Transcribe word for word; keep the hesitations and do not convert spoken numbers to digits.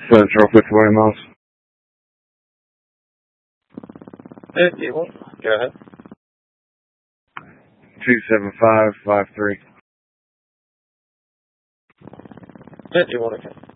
Central Fitzwilliam House. If you want, go ahead. two seven five five three. If you want to.